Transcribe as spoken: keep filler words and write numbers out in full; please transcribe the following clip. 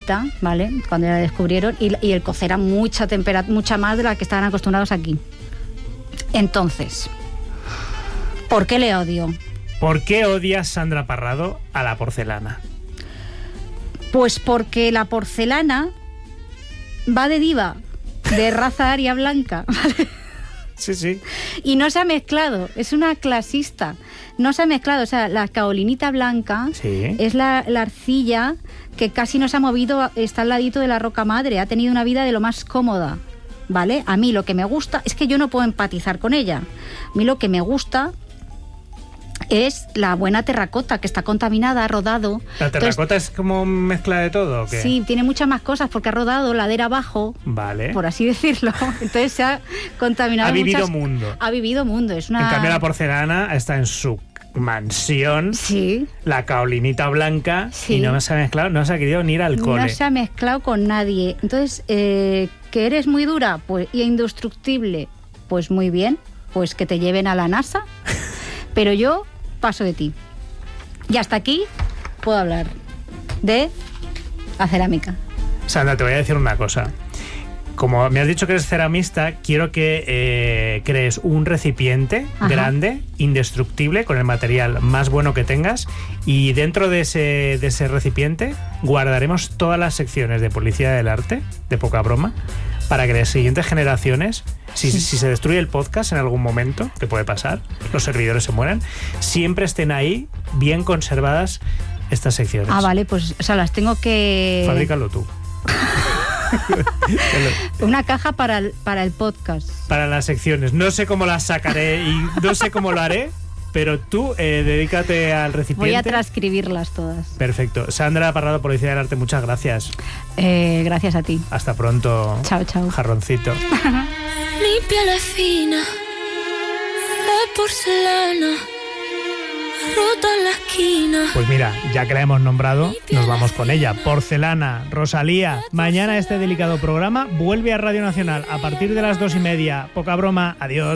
calentita, ¿vale? Cuando ya la descubrieron, y, y el cocer a mucha temperatura, mucha más de la que estaban acostumbrados aquí. Entonces, ¿por qué le odio? ¿Por qué odias, Sandra Parrado, a la porcelana? Pues porque la porcelana va de diva, de raza aria blanca, ¿vale? Sí, sí. Y no se ha mezclado, es una clasista. No se ha mezclado, o sea, la caolinita blanca sí. es la, la arcilla que casi no se ha movido, está al ladito de la roca madre, ha tenido una vida de lo más cómoda, ¿vale? A mí lo que me gusta, es que yo no puedo empatizar con ella. A mí lo que me gusta es la buena terracota, que está contaminada, ha rodado. ¿La terracota Entonces, es como mezcla de todo o qué? Sí, tiene muchas más cosas porque ha rodado ladera abajo, vale, por así decirlo. Entonces se ha contaminado. Ha vivido muchas... mundo. Ha vivido mundo. Es una... En cambio la porcelana está en su mansión, sí, la caolinita blanca, sí. Y no se ha mezclado, no se ha querido ni ir al cole. No se ha mezclado con nadie. Entonces, eh, ¿que eres muy dura pues y indestructible? Pues muy bien, pues que te lleven a la NASA. Pero yo paso de ti. Y hasta aquí puedo hablar de la cerámica. Sandra, te voy a decir una cosa. Como me has dicho que eres ceramista, quiero que eh, crees un recipiente Ajá. grande, indestructible, con el material más bueno que tengas, y dentro de ese, de ese recipiente guardaremos todas las secciones de Policía del Arte, de poca broma, para que las siguientes generaciones, si, sí. si se destruye el podcast en algún momento, que puede pasar, los servidores se mueran, siempre estén ahí bien conservadas estas secciones. Ah, vale, pues o sea, las tengo que... Fabrícalo tú. Una caja para el, para el podcast. Para las secciones. No sé cómo las sacaré y no sé cómo lo haré, pero tú eh, dedícate al recipiente. Voy a transcribirlas todas. Perfecto. Sandra Parrado, Policía del Arte, muchas gracias. Eh, gracias a ti. Hasta pronto. Chao, chao. Jarroncito. Mi piel es fina, de porcelana, rota en la esquina. Pues mira, ya que la hemos nombrado, nos vamos con ella. Porcelana, Rosalía. Mañana este delicado programa vuelve a Radio Nacional a partir de las dos y media. Poca broma. Adiós.